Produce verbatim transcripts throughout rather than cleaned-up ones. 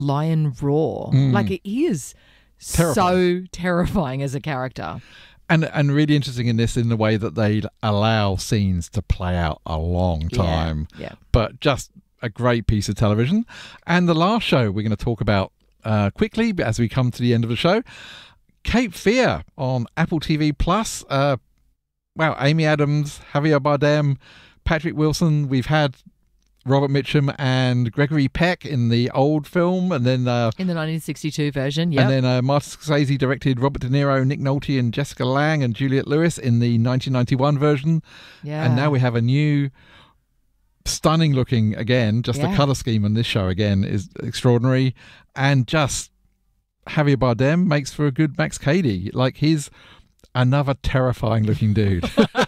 lion roar. Mm. Like, he is Terrifying. so terrifying as a character. And and really interesting in this in the way that they allow scenes to play out a long time. Yeah. yeah. But just a great piece of television. And the last show we're going to talk about uh, quickly as we come to the end of the show, Cape Fear on Apple T V Plus. Uh, wow, Amy Adams, Javier Bardem, Patrick Wilson. We've had Robert Mitchum and Gregory Peck in the old film, and then uh, in the nineteen sixty-two version, yeah. And then uh, Martin Scorsese directed Robert De Niro, Nick Nolte, and Jessica Lange and Juliette Lewis in the nineteen ninety-one version. Yeah. And now we have a new, stunning looking again. Just yeah. the color scheme on this show again is extraordinary, and just Javier Bardem makes for a good Max Cady. Like, he's another terrifying looking dude.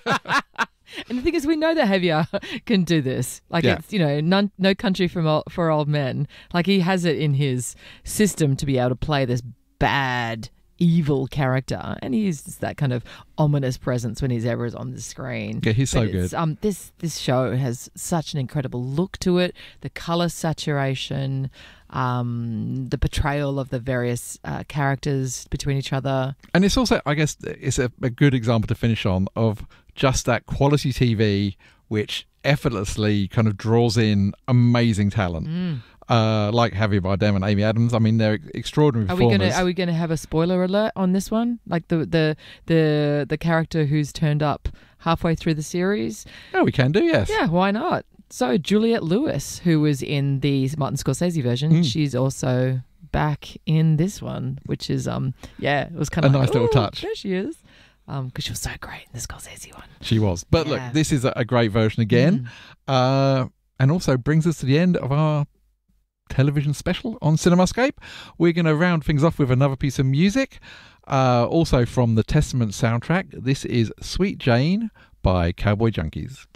And the thing is, we know that Javier can do this. Like, Yeah. it's, you know, none, no country from old, for old men. Like, he has it in his system to be able to play this bad, evil character. And he's just that kind of ominous presence when he's ever on the screen. Yeah, he's so But it's, good. Um, this, this show has such an incredible look to it. The color saturation, um, the portrayal of the various uh, characters between each other. And it's also, I guess, it's a, a good example to finish on of just that quality T V which effortlessly kind of draws in amazing talent. Mm. Uh, like Javier Bardem and Amy Adams. I mean, they're extraordinary Are we performers. gonna Are we gonna have a spoiler alert on this one? Like the the the the character who's turned up halfway through the series? Oh, we can do, yes. Yeah, why not? So Juliette Lewis, who was in the Martin Scorsese version, Mm. she's also back in this one, which is um yeah, it was kind A of nice like, little "Ooh, touch." There she is. Um, because she was so great in the Scorsese one. She was. But Yeah. look, this is a, a great version again. Mm. Uh, and also brings us to the end of our television special on CinemaScape. We're going to round things off with another piece of music, uh, also from the Testament soundtrack. This is Sweet Jane by Cowboy Junkies.